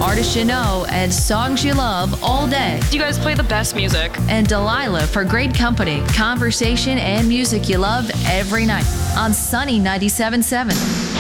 artists you know and songs you love all day. You guys play the best music. And Delilah for great company, conversation, and music you love every night on Sunny 97.7.